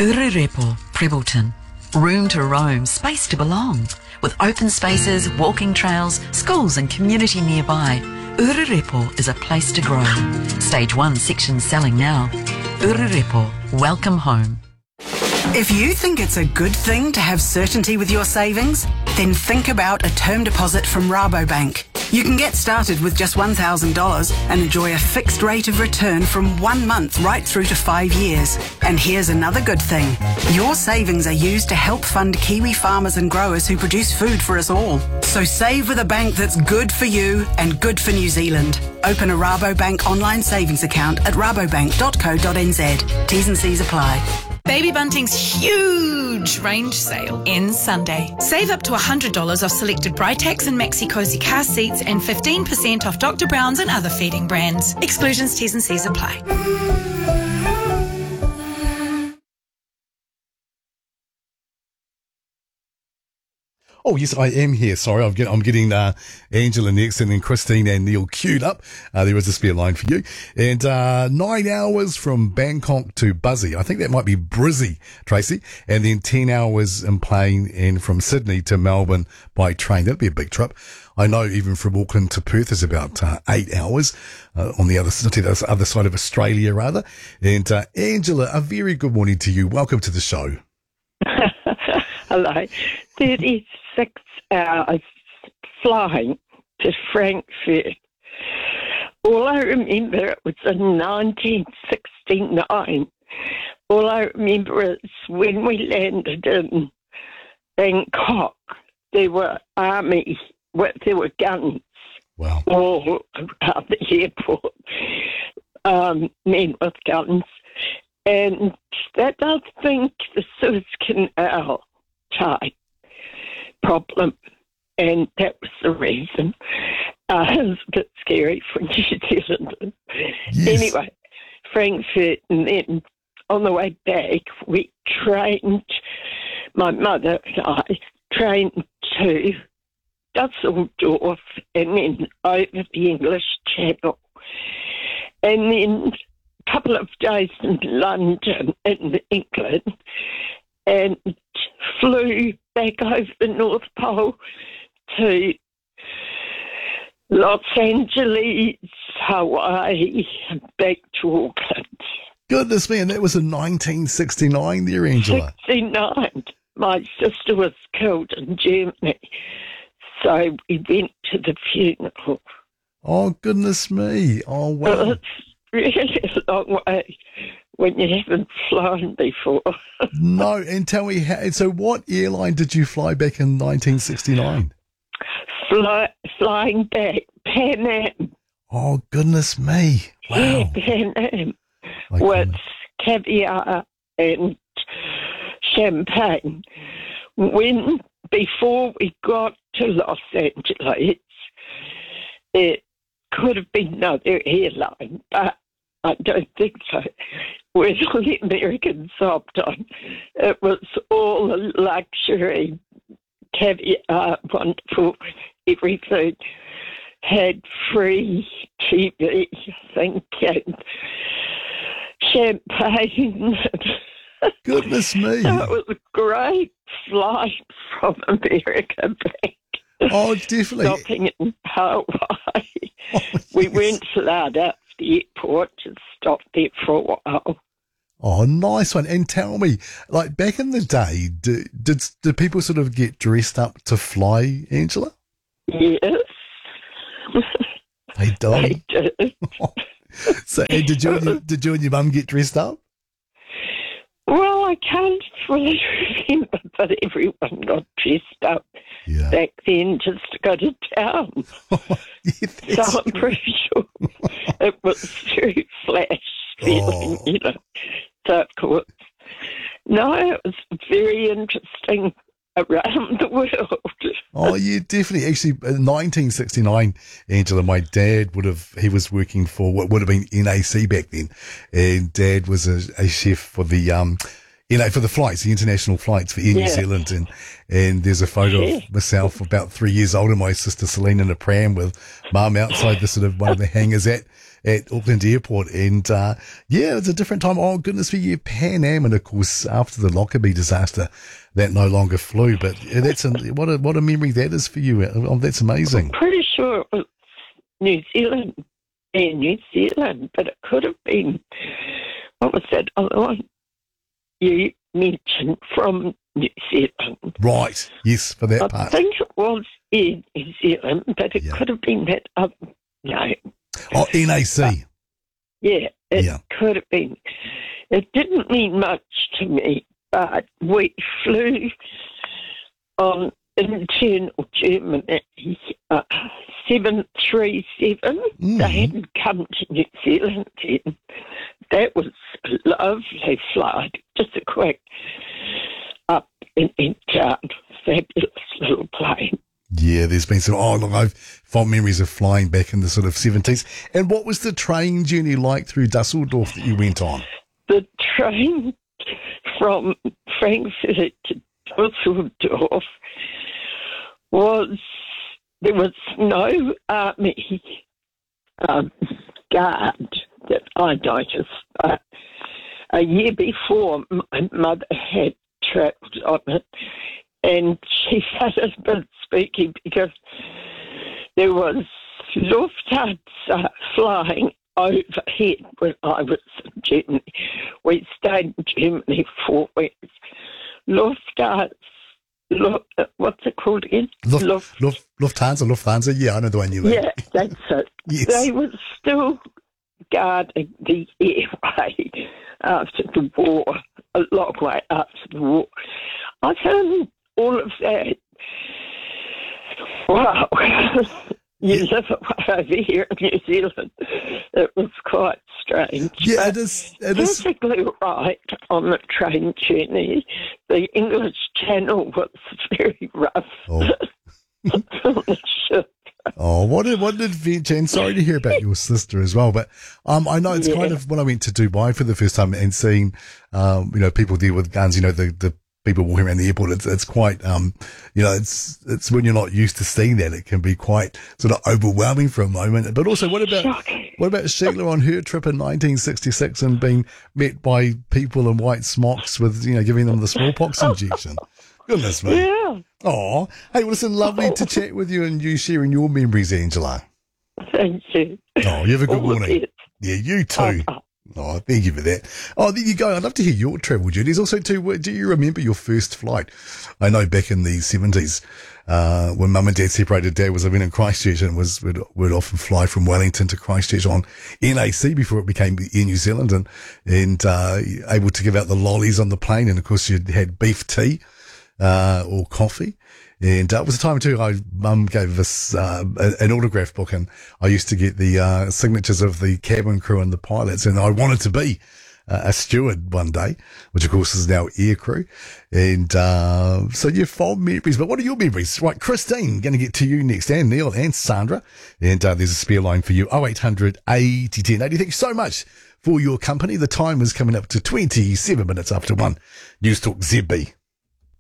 Urirepo, Prebbleton. Room to roam, space to belong. With open spaces, walking trails, schools and community nearby, Urirepo is a place to grow. Stage 1 section selling now. Urirepo, welcome home. If you think it's a good thing to have certainty with your savings, then think about a term deposit from Rabobank. You can get started with just $1,000 and enjoy a fixed rate of return from 1 month right through to 5 years. And here's another good thing. Your savings are used to help fund Kiwi farmers and growers who produce food for us all. So save with a bank that's good for you and good for New Zealand. Open a Rabobank online savings account at rabobank.co.nz. T's and C's apply. Baby Bunting's huge range sale ends Sunday. Save up to $100 off selected Britax and Maxi Cozy car seats and 15% off Dr. Brown's and other feeding brands. Exclusions, T's and C's apply. Oh, yes, I am here. Sorry, I'm getting Angela next and then Christine and Neil queued up. There is a spare line for you. And 9 hours from Bangkok to Buzzy. I think that might be Brizzy, Tracy. And then 10 hours in plane and from Sydney to Melbourne by train. That'd be a big trip. I know even from Auckland to Perth is about 8 hours on the other side of Australia, rather. And Angela, a very good morning to you. Welcome to the show. Hello. 36 hours flying to Frankfurt. All I remember, it was in 1969. All I remember is when we landed in Bangkok, there were there were guns. Wow. All around the airport, men with guns. And that, I think, the Suez Canal type problem, and that was the reason. It was a bit scary for New Zealanders. Yes. Anyway, Frankfurt, and then on the way back, we trained, my mother and I trained to Dusseldorf and then over the English Channel. And then a couple of days in London, in England, and flew back over the North Pole to Los Angeles, Hawaii, and back to Auckland. Goodness me, and that was in 1969 there, Angela. 69. My sister was killed in Germany, so we went to the funeral. Oh, goodness me. Oh, wow. It's really a long way when you haven't flown before. No, and tell me, so what airline did you fly back in 1969? Flying back, Pan Am. Oh, goodness me. Wow. Yeah, Pan Am. With caviar and champagne. Before we got to Los Angeles, it could have been another airline, but I don't think so. With the Americans hopped on, it was all luxury, caviar, wonderful, everything. Had free TV, I think, and champagne. Goodness me. So it was a great flight from America back. Oh, definitely. Stopping in Hawaii. Oh, We yes. weren't allowed out of the airport, just stopped there for a while. Oh, nice one. And tell me, like back in the day, did people sort of get dressed up to fly, Angela? Yes. They did. They did. So, and did you and your mum get dressed up? Well, I can't really remember, but everyone got dressed up back then just to go to town. Yeah, So I'm pretty sure it was very flash feeling, you know. So, of course, no, it was very interesting around the world. Oh, yeah, definitely. Actually, in 1969, Angela, my dad he was working for what would have been NAC back then. And Dad was a chef for the for the flights, the international flights for Air New Zealand. And there's a photo of myself about 3 years old and my sister Celine in a pram with mum outside the sort of one of the hangars at Auckland Airport. And, it's a different time. Oh, goodness for you, Pan Am. And of course, after the Lockerbie disaster, that no longer flew. But what a memory that is for you. Oh, that's amazing. I'm pretty sure it was New Zealand, Air New Zealand, but it could have been, what was that other one you mentioned from New Zealand? Right, yes, for that I part. I think it was Air New Zealand, but it could have been that other name. Oh, NAC. It could have been. It didn't mean much to me, but we flew on internal Germany 737. They hadn't come to New Zealand then. That was a lovely flight, just a quick up and down, fabulous little plane. Yeah, there's been some, I've fond memories of flying back in the sort of 70s. And what was the train journey like through Dusseldorf that you went on? The train from Frankfurt to Dusseldorf there was no army guard that I noticed. But a year before, my mother had travelled on it, and she had a bit speaking because there was Lufthansa flying overhead when I was in Germany. We stayed in Germany 4 weeks. Lufthansa, what's it called again? Lufthansa, yeah, I know the one you mean. Yeah, that's it. Yes. They were still guarding the airway after the war, a long way after the war. I found all of that, wow. You live over here in New Zealand. It was quite strange. Yeah, it is. Perfectly right on the train journey. The English Channel was very rough. Oh, what an adventure. And sorry to hear about your sister as well. But I know it's kind of when I went to Dubai for the first time and seeing, people there with guns, the people walking around the airport, it's quite, it's when you're not used to seeing that, it can be quite sort of overwhelming for a moment. But also, what about Sheila on her trip in 1966 and being met by people in white smocks with, giving them the smallpox injection? Goodness me. Yeah. Oh, hey, well, listen, lovely to chat with you and you sharing your memories, Angela. Thank you. Oh, you have a good All morning. the Yeah, you too. Oh, thank you for that. Oh, there you go. I'd love to hear your travel journeys. Also, too, do you remember your first flight? I know back in the 70s, when Mum and Dad separated, Dad was living in Christchurch and would often fly from Wellington to Christchurch on NAC before it became Air New Zealand and able to give out the lollies on the plane. And of course, you had beef tea, or coffee. And it was a time too, Mum gave us an autograph book, and I used to get the signatures of the cabin crew and the pilots, and I wanted to be a steward one day, which of course is now air crew. And so you fond memories, but what are your memories? Right, Christine, going to get to you next, and Neil and Sandra. And there's a spare line for you, 0800 80 10 80. Thank you so much for your company. The time is coming up to 27 minutes after 1. News Talk ZB.